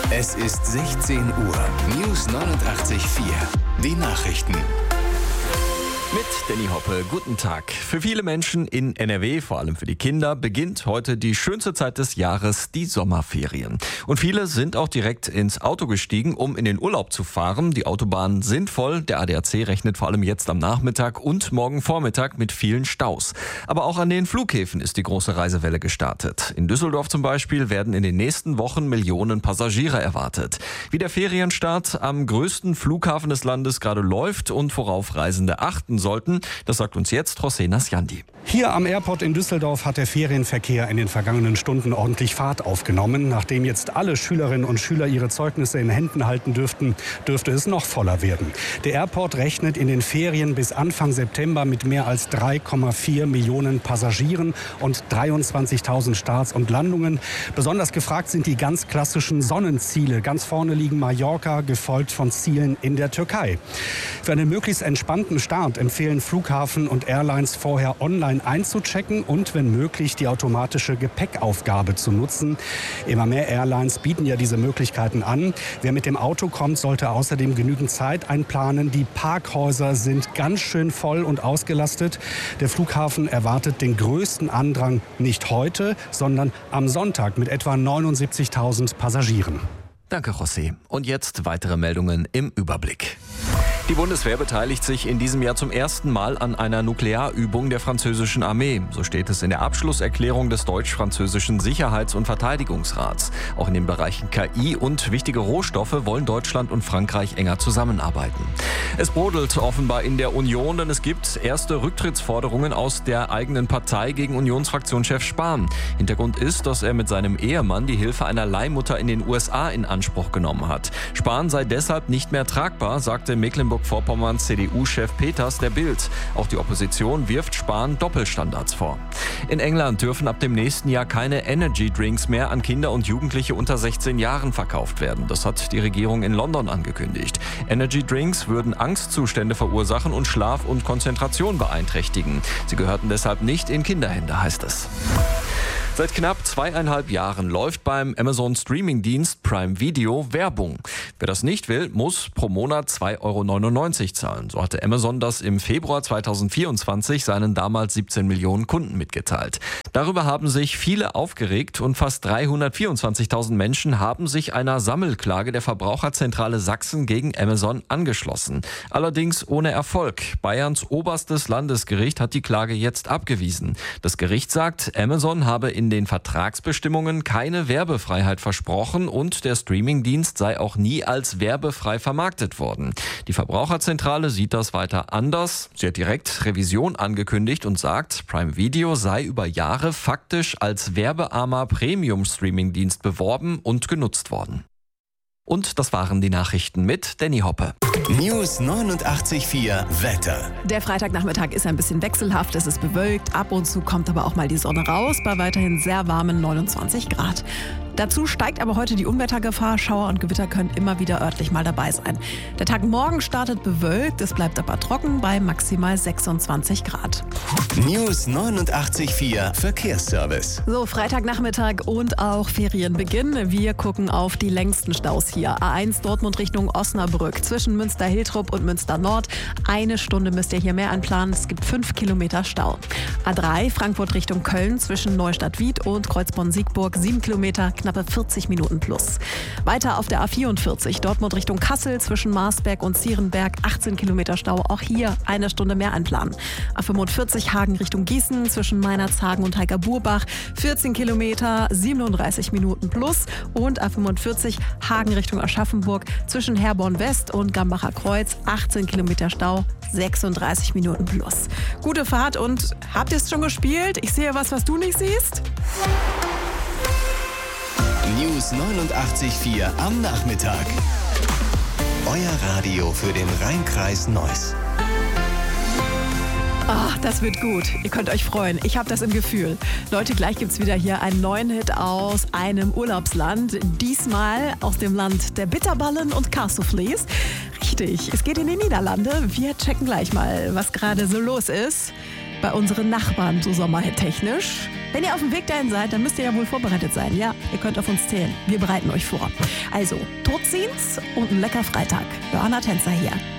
Es ist 16 Uhr. News 89.4. Die Nachrichten. Mit Danny Hoppe, guten Tag. Für viele Menschen in NRW, vor allem für die Kinder, beginnt heute die schönste Zeit des Jahres, die Sommerferien. Und viele sind auch direkt ins Auto gestiegen, um in den Urlaub zu fahren. Die Autobahnen sind voll. Der ADAC rechnet vor allem jetzt am Nachmittag und morgen Vormittag mit vielen Staus. Aber auch an den Flughäfen ist die große Reisewelle gestartet. In Düsseldorf zum Beispiel werden in den nächsten Wochen Millionen Passagiere erwartet. Wie der Ferienstart am größten Flughafen des Landes gerade läuft und worauf Reisende achten sollten, das sagt uns jetzt José Nasjandi. Hier am Airport in Düsseldorf hat der Ferienverkehr in den vergangenen Stunden ordentlich Fahrt aufgenommen. Nachdem jetzt alle Schülerinnen und Schüler ihre Zeugnisse in Händen halten dürften, dürfte es noch voller werden. Der Airport rechnet in den Ferien bis Anfang September mit mehr als 3,4 Millionen Passagieren und 23.000 Starts und Landungen. Besonders gefragt sind die ganz klassischen Sonnenziele. Ganz vorne liegen Mallorca, gefolgt von Zielen in der Türkei. Für einen möglichst entspannten Start empfehlen Flughafen und Airlines vorher online einzuchecken und wenn möglich die automatische Gepäckaufgabe zu nutzen. Immer mehr Airlines bieten ja diese Möglichkeiten an. Wer mit dem Auto kommt, sollte außerdem genügend Zeit einplanen. Die Parkhäuser sind ganz schön voll und ausgelastet. Der Flughafen erwartet den größten Andrang nicht heute, sondern am Sonntag mit etwa 79.000 Passagieren. Danke, José. Und jetzt weitere Meldungen im Überblick. Die Bundeswehr beteiligt sich in diesem Jahr zum ersten Mal an einer Nuklearübung der französischen Armee. So steht es in der Abschlusserklärung des deutsch-französischen Sicherheits- und Verteidigungsrats. Auch in den Bereichen KI und wichtige Rohstoffe wollen Deutschland und Frankreich enger zusammenarbeiten. Es brodelt offenbar in der Union, denn es gibt erste Rücktrittsforderungen aus der eigenen Partei gegen Unionsfraktionschef Spahn. Hintergrund ist, dass er mit seinem Ehemann die Hilfe einer Leihmutter in den USA in Anspruch genommen hat. Spahn sei deshalb nicht mehr tragbar, sagte Mecklenburg-Vorpommerns CDU-Chef Peters der Bild. Auch die Opposition wirft Spahn Doppelstandards vor. In England dürfen ab dem nächsten Jahr keine Energy-Drinks mehr an Kinder und Jugendliche unter 16 Jahren verkauft werden. Das hat die Regierung in London angekündigt. Energy-Drinks würden Angstzustände verursachen und Schlaf und Konzentration beeinträchtigen. Sie gehörten deshalb nicht in Kinderhände, heißt es. Seit knapp 2,5 Jahren läuft beim Amazon-Streaming-Dienst Prime Video Werbung. Wer das nicht will, muss pro Monat 2,99 € zahlen. So hatte Amazon das im Februar 2024 seinen damals 17 Millionen Kunden mitgeteilt. Darüber haben sich viele aufgeregt und fast 324.000 Menschen haben sich einer Sammelklage der Verbraucherzentrale Sachsen gegen Amazon angeschlossen. Allerdings ohne Erfolg. Bayerns oberstes Landesgericht hat die Klage jetzt abgewiesen. Das Gericht sagt, Amazon habe in den Vertragsbestimmungen keine Werbefreiheit versprochen und der Streamingdienst sei auch nie als werbefrei vermarktet worden. Die Verbraucherzentrale sieht das weiter anders. Sie hat direkt Revision angekündigt und sagt, Prime Video sei über Jahre faktisch als werbearmer Premium-Streamingdienst beworben und genutzt worden. Und das waren die Nachrichten mit Danny Hoppe. News 89.4 Wetter. Der Freitagnachmittag ist ein bisschen wechselhaft, es ist bewölkt, ab und zu kommt aber auch mal die Sonne raus, bei weiterhin sehr warmen 29 Grad. Dazu steigt aber heute die Unwettergefahr. Schauer und Gewitter können immer wieder örtlich mal dabei sein. Der Tag morgen startet bewölkt, es bleibt aber trocken bei maximal 26 Grad. News 89.4 Verkehrsservice. So, Freitagnachmittag und auch Ferienbeginn. Wir gucken auf die längsten Staus hier. A1 Dortmund Richtung Osnabrück zwischen Münster-Hiltrop und Münster-Nord. 1 Stunde müsst ihr hier mehr einplanen. Es gibt 5 Kilometer Stau. A3 Frankfurt Richtung Köln zwischen Neustadt-Wied und Kreuzborn-Siegburg 7 Kilometer, knappe 40 Minuten plus. Weiter auf der A44 Dortmund Richtung Kassel zwischen Marsberg und Zierenberg 18 Kilometer Stau. Auch hier 1 Stunde mehr einplanen. A45 Hagen Richtung Gießen zwischen Meinerzhagen und Heika-Burbach 14 Kilometer 37 Minuten plus. Und A45 Hagen Richtung Aschaffenburg zwischen Herborn West und Gambacher Kreuz 18 Kilometer Stau 36 Minuten plus. Gute Fahrt und habt ihr es schon gespielt? Ich sehe was du nicht siehst. News 89.4 am Nachmittag. Euer Radio für den Rhein-Kreis Neuss. Ach, das wird gut. Ihr könnt euch freuen. Ich habe das im Gefühl. Leute, gleich gibt's wieder hier einen neuen Hit aus einem Urlaubsland. Diesmal aus dem Land der Bitterballen und Cassoufflés. Richtig, es geht in die Niederlande. Wir checken gleich mal, was gerade so los ist bei unseren Nachbarn, so sommerhit-technisch. Wenn ihr auf dem Weg dahin seid, dann müsst ihr ja wohl vorbereitet sein. Ja, ihr könnt auf uns zählen. Wir bereiten euch vor. Also, tot ziehen's und ein lecker Freitag. Johanna Tänzer hier.